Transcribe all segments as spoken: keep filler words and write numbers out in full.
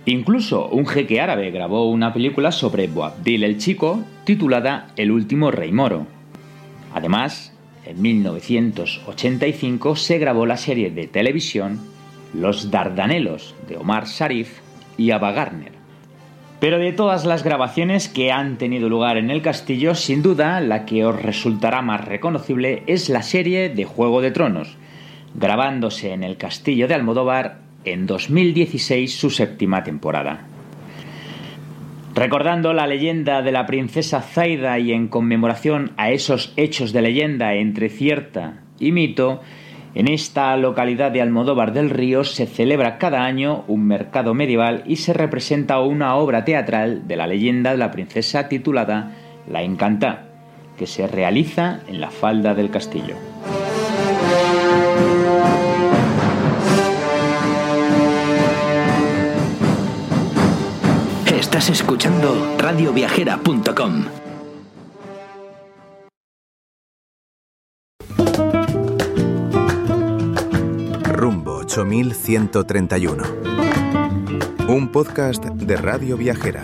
Incluso un jeque árabe grabó una película sobre Boabdil el Chico titulada El último rey moro. Además, en mil novecientos ochenta y cinco se grabó la serie de televisión Los Dardanelos de Omar Sharif y Ava Gardner. Pero de todas las grabaciones que han tenido lugar en el castillo, sin duda la que os resultará más reconocible es la serie de Juego de Tronos, grabándose en el castillo de Almodóvar en dos mil dieciséis su séptima temporada. Recordando la leyenda de la princesa Zaida y en conmemoración a esos hechos de leyenda entre cierta y mito, en esta localidad de Almodóvar del Río se celebra cada año un mercado medieval y se representa una obra teatral de la leyenda de la princesa titulada La Encantá, que se realiza en la falda del castillo. Estás escuchando radio viajera punto com. Rumbo ocho mil ciento treinta y uno. Un podcast de Radio Viajera.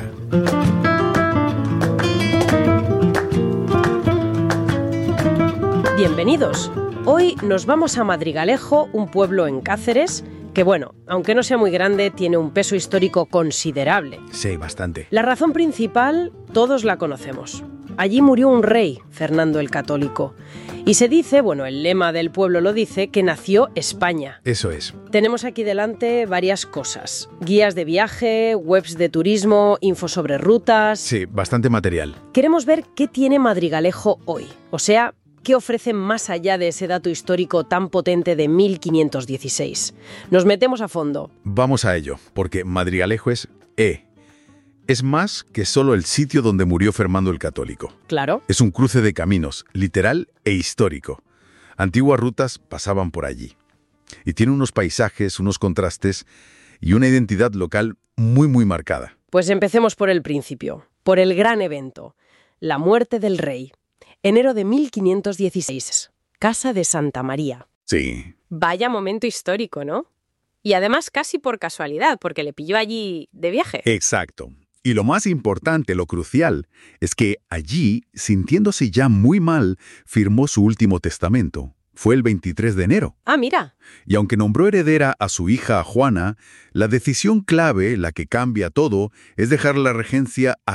Bienvenidos. Hoy nos vamos a Madrigalejo, un pueblo en Cáceres, que bueno, aunque no sea muy grande, tiene un peso histórico considerable. Sí, bastante. La razón principal, todos la conocemos. Allí murió un rey, Fernando el Católico. Y se dice, bueno, el lema del pueblo lo dice, que nació España. Eso es. Tenemos aquí delante varias cosas. Guías de viaje, webs de turismo, info sobre rutas... Sí, bastante material. Queremos ver qué tiene Madrigalejo hoy. O sea, qué ofrece más allá de ese dato histórico tan potente de mil quinientos dieciséis. Nos metemos a fondo. Vamos a ello, porque Madrigalejo es E. Es más que solo el sitio donde murió Fernando el Católico. Claro. Es un cruce de caminos, literal e histórico. Antiguas rutas pasaban por allí. Y tiene unos paisajes, unos contrastes y una identidad local muy, muy marcada. Pues empecemos por el principio, por el gran evento, la muerte del rey. Enero de mil quinientos dieciséis, Casa de Santa María. Sí. Vaya momento histórico, ¿no? Y además casi por casualidad, porque le pilló allí de viaje. Exacto. Y lo más importante, lo crucial, es que allí, sintiéndose ya muy mal, firmó su último testamento. Fue el veintitrés de enero. Ah, mira. Y aunque nombró heredera a su hija Juana, la decisión clave, la que cambia todo, es dejar la regencia a